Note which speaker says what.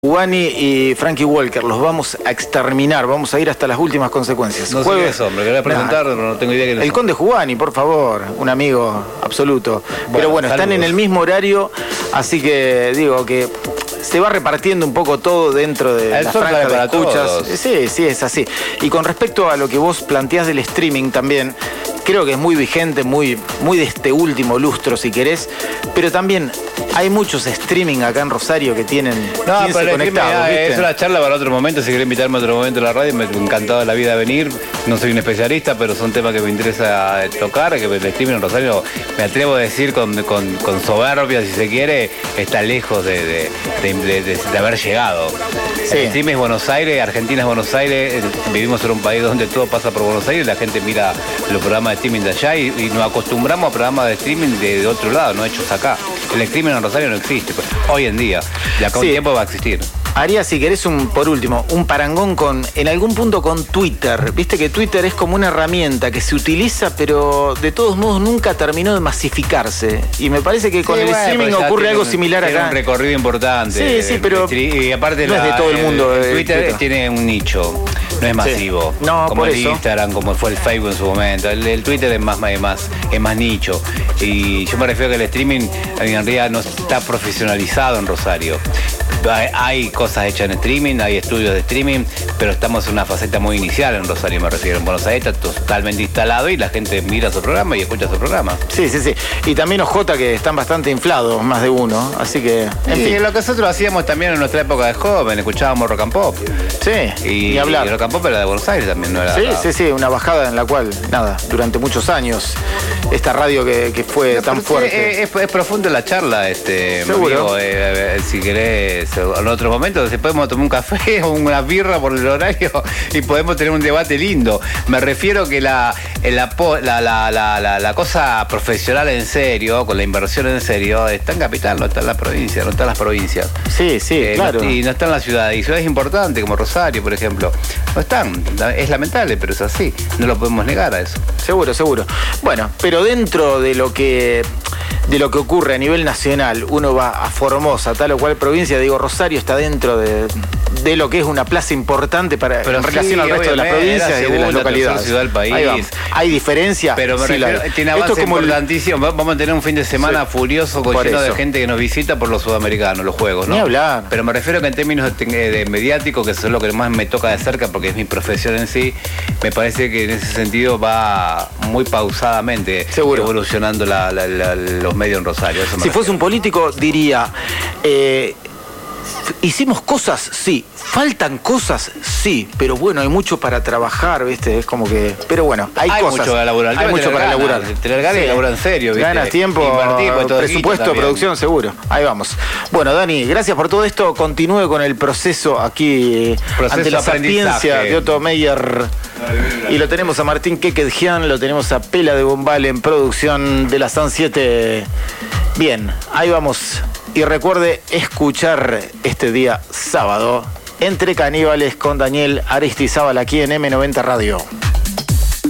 Speaker 1: Cubani y Frankie Walker, los vamos a exterminar, vamos a ir hasta las últimas consecuencias.
Speaker 2: No sé qué es, hombre, quería presentar, pero no tengo idea quién es.
Speaker 1: El Conde Cubani, por favor, un amigo absoluto. Pero bueno,
Speaker 2: saludos.
Speaker 1: están en el mismo horario, así que digo que se va repartiendo un poco todo dentro de la franja de escuchas.
Speaker 2: Todos.
Speaker 1: Sí, es así. Y con respecto a lo que vos planteás del streaming también, creo que es muy vigente, muy de este último lustro, si querés, pero también hay muchos streaming acá en Rosario que tienen 15 conectados, ¿viste?
Speaker 2: Es una charla para otro momento. Si querés invitarme a otro momento a la radio, me ha encantado la vida venir. No soy un especialista, pero son temas que me interesa tocar, que el streaming en Rosario, me atrevo a decir con soberbia, si se quiere, está lejos de haber llegado.
Speaker 1: Sí.
Speaker 2: El streaming es Buenos Aires, Argentina es Buenos Aires, vivimos en un país donde todo pasa por Buenos Aires, la gente mira los programas de streaming de allá y nos acostumbramos a programas de streaming de otro lado, no hechos acá. El streaming en Rosario no existe, pues, hoy en día, de acá a un tiempo va a existir.
Speaker 1: Haría, si querés, por último, un parangón en algún punto con Twitter. Viste que Twitter es como una herramienta que se utiliza, pero de todos modos nunca terminó de masificarse. Y me parece que con el streaming ocurre algo similar acá.
Speaker 2: Tiene un recorrido importante.
Speaker 1: Sí, pero
Speaker 2: y aparte
Speaker 1: no es de todo el mundo.
Speaker 2: Twitter tiene un nicho, no es masivo.
Speaker 1: Sí. No,
Speaker 2: como
Speaker 1: por
Speaker 2: el
Speaker 1: eso.
Speaker 2: Instagram, como fue el Facebook en su momento. El Twitter es más nicho. Y yo me refiero a que el streaming en realidad no está profesionalizado en Rosario. Hay cosas hechas en streaming, hay estudios de streaming, pero estamos en una faceta muy inicial en Rosario, me refiero. En Buenos Aires está totalmente instalado y la gente mira su programa y escucha su programa. Sí.
Speaker 1: Y también OJ, que están bastante inflados, más de uno, así que, en fin.
Speaker 2: Lo que nosotros hacíamos también en nuestra época de joven, escuchábamos rock and pop.
Speaker 1: Sí,
Speaker 2: y
Speaker 1: hablar.
Speaker 2: Y rock and pop era de Buenos Aires también, no era.
Speaker 1: Sí, una bajada en la cual, durante muchos años, esta radio que fue tan fuerte.
Speaker 2: Es profundo la charla,
Speaker 1: Seguro.
Speaker 2: Amigo, si querés, en otros momentos, si podemos tomar un café o una birra por el horario y podemos tener un debate lindo. Me refiero que la cosa profesional en serio, con la inversión en serio, está en capital, no está en la provincia, no está en las provincias.
Speaker 1: Sí, claro.
Speaker 2: Y no está en la ciudad. Y ciudades importantes como Rosario, por ejemplo, no están. Es lamentable, pero es así. No lo podemos negar a eso.
Speaker 1: Seguro. Bueno, pero dentro de lo que ocurre a nivel nacional, uno va a Formosa, tal o cual provincia, digo, Rosario está dentro de lo que es una plaza importante en relación al resto de las provincias y de las localidades.
Speaker 2: Ciudad del país.
Speaker 1: Hay diferencia.
Speaker 2: Pero me refiero, tiene avances importantísimos. Vamos a tener un fin de semana furioso lleno de gente que nos visita por los sudamericanos, los juegos, ¿no?
Speaker 1: Ni hablar.
Speaker 2: Pero me refiero que en términos de mediático, que eso es lo que más me toca de cerca porque es mi profesión en sí, me parece que en ese sentido va muy pausadamente evolucionando los medios en Rosario.
Speaker 1: Si fuese un político diría, hicimos cosas, sí. Faltan cosas, sí. Pero bueno, hay mucho para trabajar, ¿viste? Es como que... Pero bueno, hay cosas.
Speaker 2: Mucho para laburar.
Speaker 1: Hay mucho para laburar.
Speaker 2: Tener ganas y laburar en serio, ¿viste?
Speaker 1: Ganas, tiempo, presupuesto, producción, seguro. Ahí vamos. Bueno, Dani, gracias por todo esto. Continúe con el proceso aquí ante la sapiencia de Otto Meyer. Y lo tenemos a Martín Kekedjian, lo tenemos a Pela de Bombal en producción de la San 7. Bien, ahí vamos. Y recuerde escuchar este día sábado Entre Caníbales con Daniel Aristizábal aquí en M90 Radio.